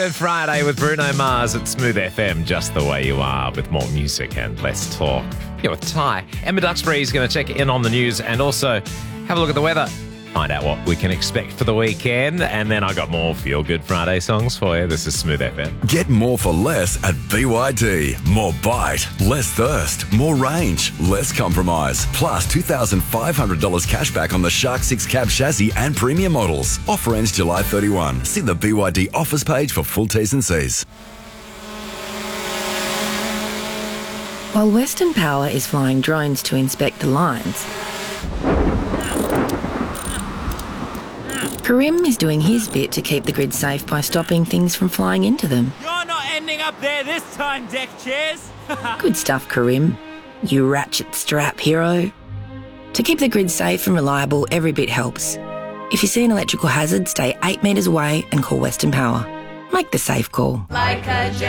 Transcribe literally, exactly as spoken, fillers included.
Good Friday with Bruno Mars at Smooth F M, just the way you are, with more music and less talk. You're with Ty. Emma Duxbury is going to check in on the news and also have a look at the weather. Find out what we can expect for the weekend. And then I got more Feel Good Friday songs for you. This is Smooth F M. Get more for less at B Y D. More bite, less thirst, more range, less compromise. Plus two thousand five hundred dollars cash back on the Shark six cab chassis and premium models. Offer ends July thirty-first. See the B Y D offers page for full T's and C's. While Western Power is flying drones to inspect the lines, Karim is doing his bit to keep the grid safe by stopping things from flying into them. You're not ending up there this time, deck chairs. Good stuff, Karim. You ratchet strap hero. To keep the grid safe and reliable, every bit helps. If you see an electrical hazard, stay eight metres away and call Western Power. Make the safe call. Like a